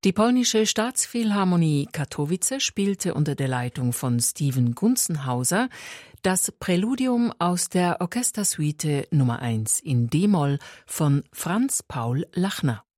Die polnische Staatsphilharmonie Katowice spielte unter der Leitung von Steven Gunzenhauser das Präludium aus der Orchestersuite Nummer 1 in D-Moll von Franz Paul Lachner.